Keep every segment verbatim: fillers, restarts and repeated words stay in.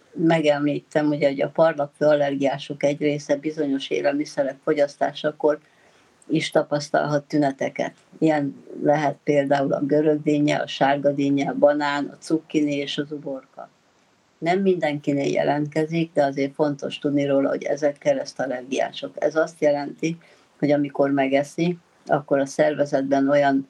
megemlítem, ugye, hogy a parlagfű allergiások egy része bizonyos élelmiszerek fogyasztásakor is tapasztalhat tüneteket. Ilyen lehet például a görögdinnye, a sárgadínnye, a banán, a cukkini és az uborka. Nem mindenkinél jelentkezik, de azért fontos tudni róla, hogy ezek keresztallergiások. Ez azt jelenti, hogy amikor megeszi, akkor a szervezetben olyan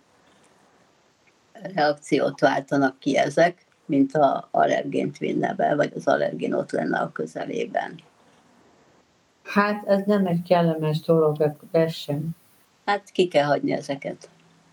reakciót váltanak ki ezek, mint ha allergént vinne be, vagy az allergén ott lenne a közelében. Hát, ez nem egy kellemes dolog, ez sem. Hát, ki kell hagyni ezeket.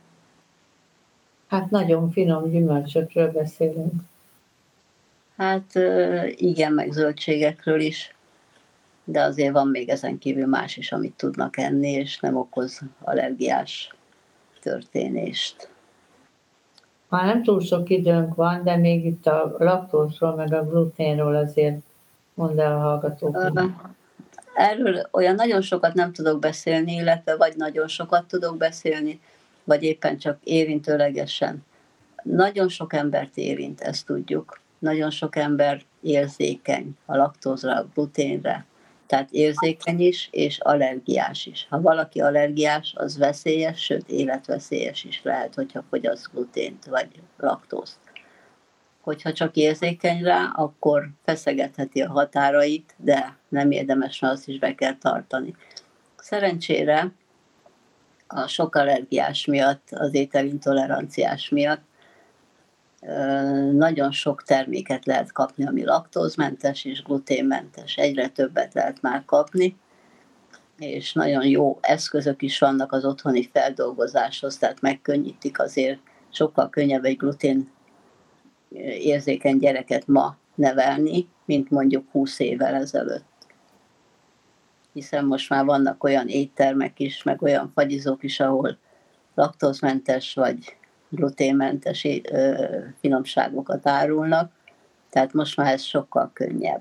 Hát, nagyon finom gyümölcsökről beszélünk. Hát, igen, meg zöldségekről is, de azért van még ezen kívül más is, amit tudnak enni, és nem okoz allergiás történést. Már nem túl sok időnk van, de még itt a laktózról, meg a gluténról azért mondd el a hallgatóknak. Erről olyan nagyon sokat nem tudok beszélni, illetve vagy nagyon sokat tudok beszélni, vagy éppen csak érintőlegesen. Nagyon sok embert érint, ezt tudjuk. Nagyon sok ember érzékeny a laktózra, a gluténre. Tehát érzékeny is, és allergiás is. Ha valaki allergiás, az veszélyes, sőt életveszélyes is lehet, hogyha fogyaszt glutént vagy laktózt. Hogyha csak érzékeny rá, akkor feszegetheti a határait, de nem érdemes, mert azt is be kell tartani. Szerencsére a sok allergiás miatt, az ételintoleranciás miatt nagyon sok terméket lehet kapni, ami laktózmentes és gluténmentes. Egyre többet lehet már kapni, és nagyon jó eszközök is vannak az otthoni feldolgozáshoz, tehát megkönnyítik azért, sokkal könnyebb egy glutén érzékeny gyereket ma nevelni, mint mondjuk húsz évvel ezelőtt. Hiszen most már vannak olyan éttermek is, meg olyan fagyizók is, ahol laktózmentes vagy gluténmentes finomságokat árulnak, tehát most már ez sokkal könnyebb.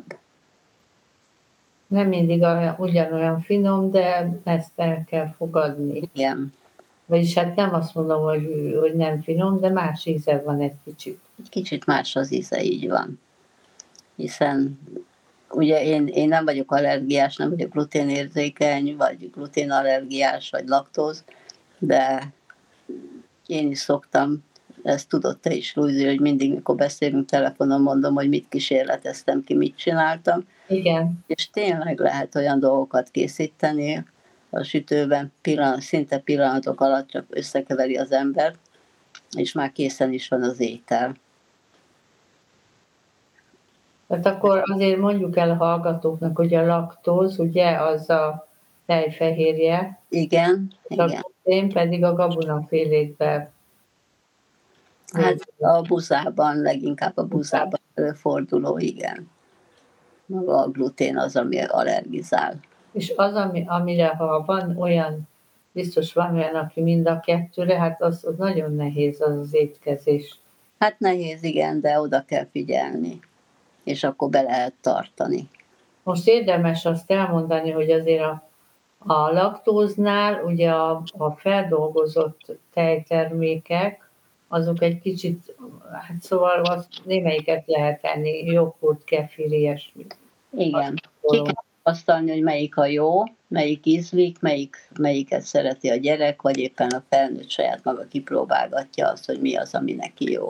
Nem mindig olyan, ugyanolyan finom, de ezt el kell fogadni. Igen. Vagyis hát nem azt mondom, hogy, hogy nem finom, de más íze van egy kicsit. Kicsit más az íze, így van. Hiszen ugye én, én nem vagyok allergiás, nem vagyok gluténérzékeny, vagy gluténallergiás, vagy laktóz, de én is szoktam, ezt tudod te is, Lujzi, hogy mindig, mikor beszélünk telefonon, mondom, hogy mit kísérleteztem ki, mit csináltam. Igen. És tényleg lehet olyan dolgokat készíteni a sütőben, pillanat, szinte pillanatok alatt csak összekeveri az ember, és már készen is van az étel. Hát akkor azért mondjuk el a hallgatóknak, hogy a laktóz, ugye, az a tejfehérje. Igen, a igen. glutén pedig a gabonafélékben. Hát a buzában, leginkább a buzában előforduló, igen. Maga a glutén az, ami allergizál. És az, ami, amire ha van olyan, biztos van olyan, aki mind a kettőre, hát az, az nagyon nehéz az az étkezés. Hát nehéz, igen, de oda kell figyelni, és akkor be lehet tartani. Most érdemes azt elmondani, hogy azért a, a laktóznál ugye a, a feldolgozott tejtermékek, azok egy kicsit, hát szóval azt némelyiket lehet enni, joghurt, kefir, ilyesmi. Igen. Ki kell tapasztalni, hogy melyik a jó, melyik ízlik, melyik, melyiket szereti a gyerek, vagy éppen a felnőtt saját maga kipróbálgatja azt, hogy mi az, ami neki jó.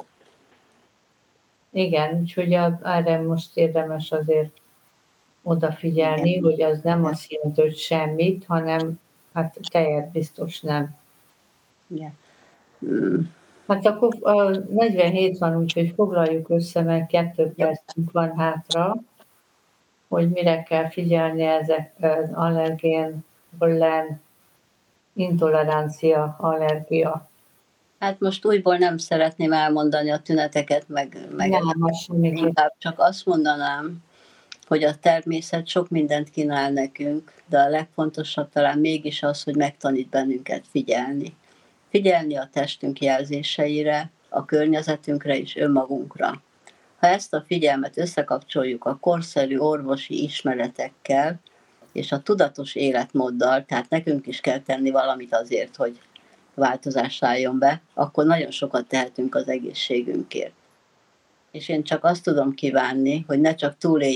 Igen, úgyhogy erre most érdemes azért odafigyelni, Igen. hogy az nem azt jelenti, hogy semmit, hanem hát tejet biztos nem. Igen. Mm. Hát akkor negyvenhét van, úgyhogy foglaljuk össze, mert kettő percünk van hátra, hogy mire kell figyelni ezek az allergén, pollen, intolerancia, allergia. Hát most újból nem szeretném elmondani a tüneteket, meg, meg nem, inkább csak azt mondanám, hogy a természet sok mindent kínál nekünk, de a legfontosabb talán mégis az, hogy megtanít bennünket figyelni. Figyelni a testünk jelzéseire, a környezetünkre és önmagunkra. Ha ezt a figyelmet összekapcsoljuk a korszerű orvosi ismeretekkel és a tudatos életmóddal, tehát nekünk is kell tenni valamit azért, hogy változás álljon be, akkor nagyon sokat tehetünk az egészségünkért. És én csak azt tudom kívánni, hogy ne csak túléljük